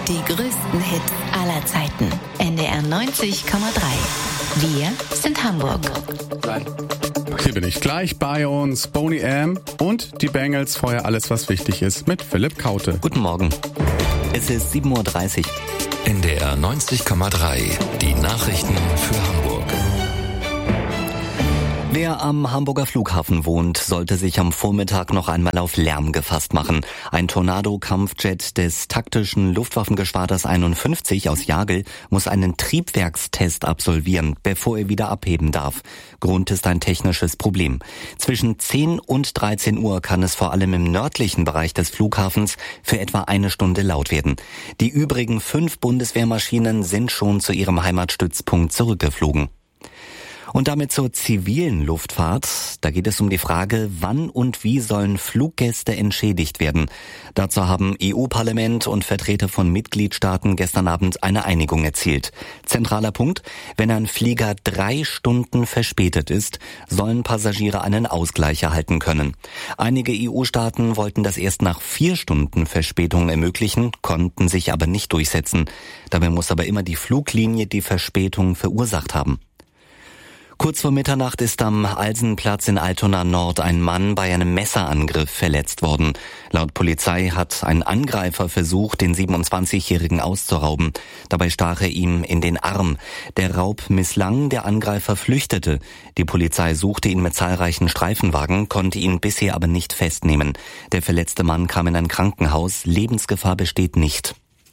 Die größten Hits aller Zeiten. NDR 90,3. Wir sind Hamburg. Hier bin ich gleich bei uns. Boney M. und die Bengals. Vorher alles, was wichtig ist, mit Philipp Kaute. Guten Morgen. Es ist 7.30 Uhr. NDR 90,3. Die Nachrichten für Hamburg. Wer am Hamburger Flughafen wohnt, sollte sich am Vormittag noch einmal auf Lärm gefasst machen. Ein Tornado-Kampfjet des taktischen Luftwaffengeschwaders 51 aus Jagel muss einen Triebwerkstest absolvieren, bevor er wieder abheben darf. Grund ist ein technisches Problem. Zwischen 10 und 13 Uhr kann es vor allem im nördlichen Bereich des Flughafens für etwa eine Stunde laut werden. Die übrigen 5 Bundeswehrmaschinen sind schon zu ihrem Heimatstützpunkt zurückgeflogen. Und damit zur zivilen Luftfahrt. Da geht es um die Frage, wann und wie sollen Fluggäste entschädigt werden. Dazu haben EU-Parlament und Vertreter von Mitgliedstaaten gestern Abend eine Einigung erzielt. Zentraler Punkt: Wenn ein Flieger 3 Stunden verspätet ist, sollen Passagiere einen Ausgleich erhalten können. Einige EU-Staaten wollten das erst nach 4 Stunden Verspätung ermöglichen, konnten sich aber nicht durchsetzen. Dabei muss aber immer die Fluglinie die Verspätung verursacht haben. Kurz vor Mitternacht ist am Alsenplatz in Altona Nord ein Mann bei einem Messerangriff verletzt worden. Laut Polizei hat ein Angreifer versucht, den 27-Jährigen auszurauben. Dabei stach er ihm in den Arm. Der Raub misslang, der Angreifer flüchtete. Die Polizei suchte ihn mit zahlreichen Streifenwagen, konnte ihn bisher aber nicht festnehmen. Der verletzte Mann kam in ein Krankenhaus. Lebensgefahr besteht nicht.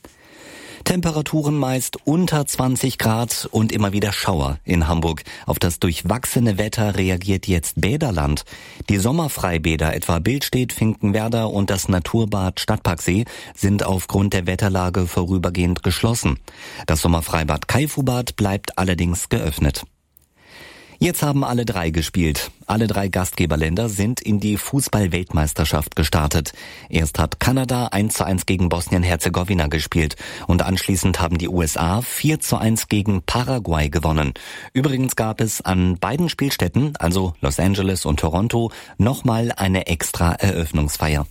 Temperaturen meist unter 20 Grad und immer wieder Schauer in Hamburg. Auf das durchwachsene Wetter reagiert jetzt Bäderland. Die Sommerfreibäder, etwa Billstedt, Finkenwerder und das Naturbad Stadtparksee, sind aufgrund der Wetterlage vorübergehend geschlossen. Das Sommerfreibad Kaifubad bleibt allerdings geöffnet. Jetzt haben alle 3 gespielt. Alle 3 Gastgeberländer sind in die Fußball-Weltmeisterschaft gestartet. Erst hat Kanada 1:1 gegen Bosnien-Herzegowina gespielt und anschließend haben die USA 4:1 gegen Paraguay gewonnen. Übrigens gab es an beiden Spielstätten, also Los Angeles und Toronto, nochmal eine extra Eröffnungsfeier.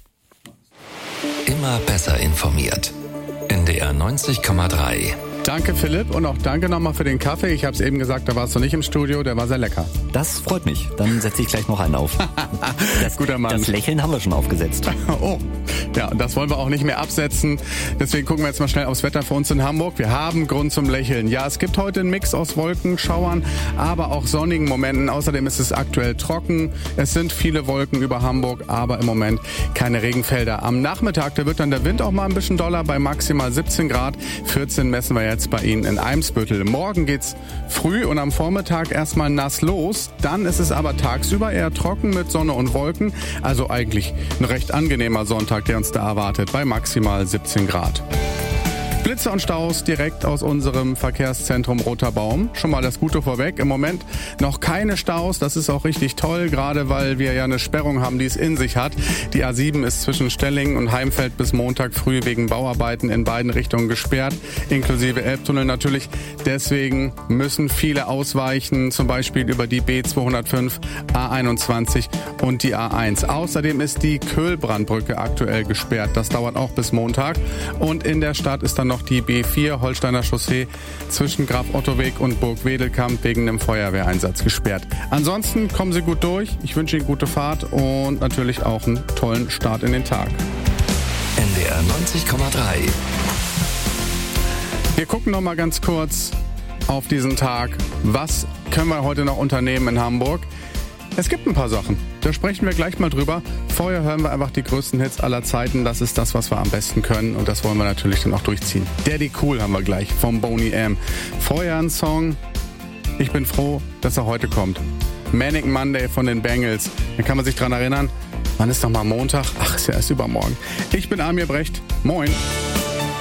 Immer besser informiert. NDR 90,3. Danke Philipp und auch danke nochmal für den Kaffee. Ich habe es eben gesagt, da warst du nicht im Studio, der war sehr lecker. Das freut mich. Dann setze ich gleich noch einen auf. Guter Mann. Das Lächeln haben wir schon aufgesetzt. Oh, ja, das wollen wir auch nicht mehr absetzen. Deswegen gucken wir jetzt mal schnell aufs Wetter für uns in Hamburg. Wir haben Grund zum Lächeln. Ja, es gibt heute einen Mix aus Wolken, Schauern, aber auch sonnigen Momenten. Außerdem ist es aktuell trocken. Es sind viele Wolken über Hamburg, aber im Moment keine Regenfelder. Am Nachmittag, da wird dann der Wind auch mal ein bisschen doller bei maximal 17 Grad. 14 messen wir jetzt bei Ihnen in Eimsbüttel. Morgen geht's früh und am Vormittag erstmal nass los. Dann ist es aber tagsüber eher trocken mit Sonne und Wolken. Also eigentlich ein recht angenehmer Sonntag, der uns da erwartet, bei maximal 17 Grad. Blitze und Staus direkt aus unserem Verkehrszentrum Roter Baum. Schon mal das Gute vorweg. Im Moment noch keine Staus. Das ist auch richtig toll, gerade weil wir ja eine Sperrung haben, die es in sich hat. Die A7 ist zwischen Stellingen und Heimfeld bis Montag früh wegen Bauarbeiten in beiden Richtungen gesperrt, inklusive Elbtunnel natürlich. Deswegen müssen viele ausweichen, zum Beispiel über die B205, A21 und die A1. Außerdem ist die Köhlbrandbrücke aktuell gesperrt. Das dauert auch bis Montag. Und in der Stadt ist dann noch die B4 Holsteiner Chaussee zwischen Graf Ottoweg und Burg Wedelkamp wegen einem Feuerwehreinsatz gesperrt. Ansonsten kommen Sie gut durch. Ich wünsche Ihnen gute Fahrt und natürlich auch einen tollen Start in den Tag. NDR 90,3. Wir gucken noch mal ganz kurz auf diesen Tag. Was können wir heute noch unternehmen in Hamburg? Es gibt ein paar Sachen. Da sprechen wir gleich mal drüber. Vorher hören wir einfach die größten Hits aller Zeiten. Das ist das, was wir am besten können. Und das wollen wir natürlich dann auch durchziehen. Daddy Cool haben wir gleich vom Boney M. Vorher ein Song. Ich bin froh, dass er heute kommt. Manic Monday von den Bengals. Da kann man sich dran erinnern. Wann ist noch mal Montag? Ach, ist ja erst übermorgen. Ich bin Amir Brecht. Moin.